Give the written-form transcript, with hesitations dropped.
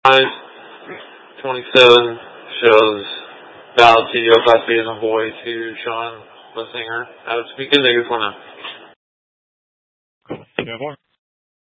5:27 shows valid TDO Class B as a boy to Sean Lissinger. Speaking to you for now.